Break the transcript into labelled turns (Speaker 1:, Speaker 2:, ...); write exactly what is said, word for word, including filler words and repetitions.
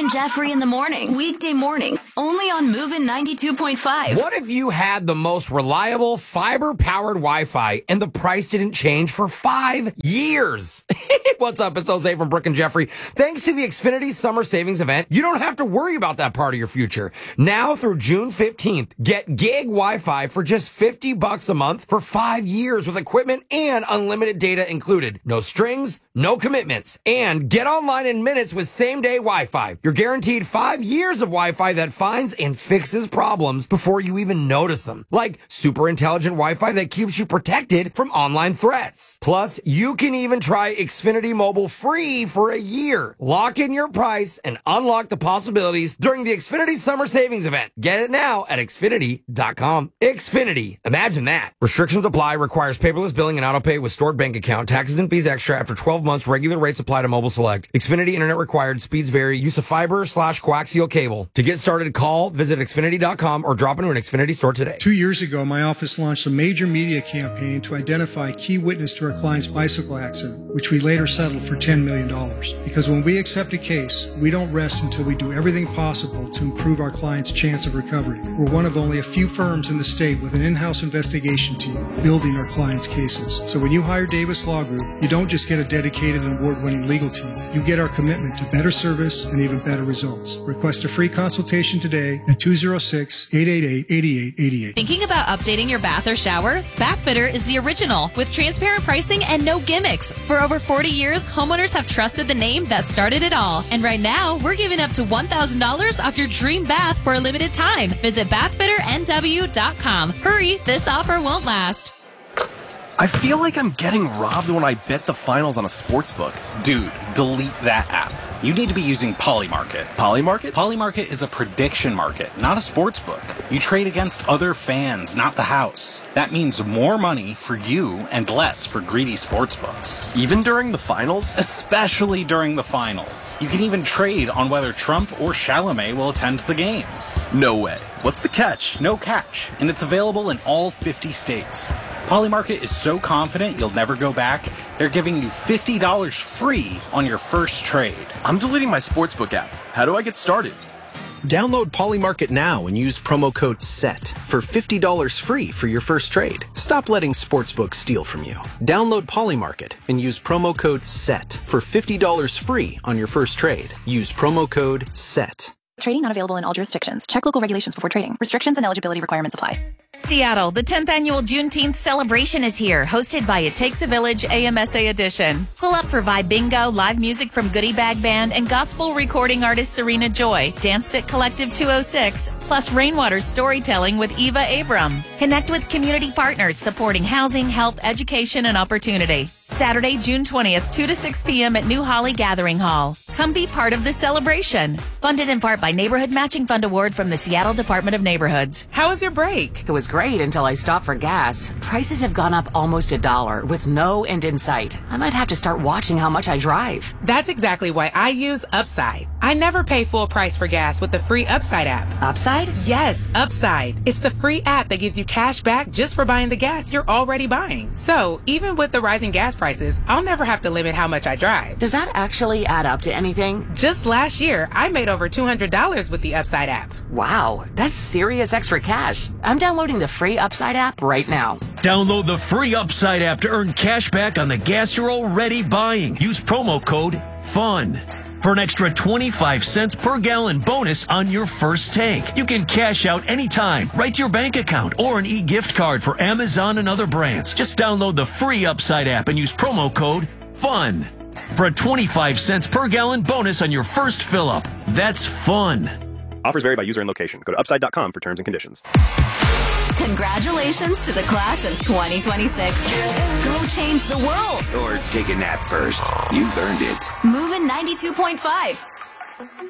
Speaker 1: and Jeffrey in the morning. Weekday mornings, only on Movin' ninety-two point five.
Speaker 2: What if you had the most reliable fiber-powered Wi-Fi and the price didn't change for five years? What's up? It's Jose from Brooke and Jeffrey. Thanks to the Xfinity Summer Savings Event, you don't have to worry about that part of your future. Now through June fifteenth, get gig Wi-Fi for just fifty bucks a month for five years with equipment and unlimited data included. No strings, no commitments, and get online in minutes with same-day Wi-Fi. You're guaranteed five years of Wi-Fi that finds and fixes problems before you even notice them. Like super intelligent Wi-Fi that keeps you protected from online threats. Plus, you can even try Xfinity Mobile free for a year. Lock in your price and unlock the possibilities during the Xfinity Summer Savings Event. Get it now at Xfinity dot com. Xfinity. Imagine that. Restrictions apply. Requires paperless billing and autopay with stored bank account. Taxes and fees extra after twelve months. Regular rates apply to mobile select. Xfinity internet required. Speeds vary. Use of fiber slash coaxial cable. To get started, call, visit Xfinity dot com or drop into an Xfinity store today.
Speaker 3: Two years ago, my office launched a major media campaign to identify key witness to our client's bicycle accident, which we later settled for ten million dollars. Because when we accept a case, we don't rest until we do everything possible to improve our client's chance of recovery. We're one of only a few firms in the state with an in-house investigation team building our clients' cases. So when you hire Davis Law Group, you don't just get a dedicated and award-winning legal team. You get our commitment to better service and even better results. Request a free consultation today at two oh six, eight eight eight, eight eight eight eight.
Speaker 4: Thinking about updating your bath or shower? Bathfitter is the original with transparent pricing and no gimmicks. For over forty years, homeowners have trusted the name that started it all. And right now, we're giving up to one thousand dollars off your dream bath for a limited time. Visit bathfitter n w dot com. Hurry, this offer won't last.
Speaker 5: I feel like I'm getting robbed when I bet the finals on a sportsbook.
Speaker 6: Dude, delete that app. You need to be using Polymarket.
Speaker 5: Polymarket?
Speaker 6: Polymarket is a prediction market, not a sportsbook. You trade against other fans, not the house. That means more money for you and less for greedy sportsbooks.
Speaker 5: Even during the finals?
Speaker 6: Especially during the finals. You can even trade on whether Trump or Chalamet will attend the games.
Speaker 5: No way. What's the catch?
Speaker 6: No catch, and it's available in all fifty states. Polymarket is so confident you'll never go back, they're giving you fifty dollars free on your first trade.
Speaker 5: I'm deleting my sportsbook app. How do I get started?
Speaker 7: Download Polymarket now and use promo code SET for fifty dollars free for your first trade. Stop letting sportsbooks steal from you. Download Polymarket and use promo code SET for fifty dollars free on your first trade. Use promo code SET.
Speaker 8: Trading not available in all jurisdictions. Check local regulations before trading. Restrictions and eligibility requirements apply.
Speaker 4: Seattle, the tenth annual Juneteenth celebration is here, hosted by It Takes a Village A M S A edition. Pull up for Vibe Bingo, live music from Goodie Bag Band, and gospel recording artist Serena Joy, Dance Fit Collective two oh six, plus Rainwater storytelling with Eva Abram. Connect with community partners supporting housing, health, education, and opportunity. Saturday, June twentieth, two to six p.m. at New Holly Gathering Hall. Come be part of the celebration. Funded in part by Neighborhood Matching Fund Award from the Seattle Department of Neighborhoods.
Speaker 9: How was your break?
Speaker 10: It was great until I stopped for gas. Prices have gone up almost a dollar with no end in sight. I might have to start watching how much I drive.
Speaker 9: That's exactly why I use Upside. I never pay full price for gas with the free Upside app.
Speaker 10: Upside?
Speaker 9: Yes, Upside. It's the free app that gives you cash back just for buying the gas you're already buying. So even with the rising gas prices, I'll never have to limit how much I drive.
Speaker 10: Does that actually add up to anything?
Speaker 9: Just last year, I made over two hundred dollars with the Upside app.
Speaker 10: Wow, that's serious extra cash. I'm downloading the free Upside app right now.
Speaker 11: Download the free Upside app to earn cash back on the gas you're already buying. Use promo code FUN for an extra twenty-five cents per gallon bonus on your first tank. You can cash out anytime, right to your bank account, or an e-gift card for Amazon and other brands. Just download the free Upside app and use promo code FUN for a twenty-five cents per gallon bonus on your first fill-up. That's fun.
Speaker 5: Offers vary by user and location. Go to upside dot com for terms and conditions.
Speaker 1: Congratulations to the class of twenty twenty-six. Go change the world.
Speaker 12: Or take a nap first. You've earned it.
Speaker 1: Movin' ninety-two point five.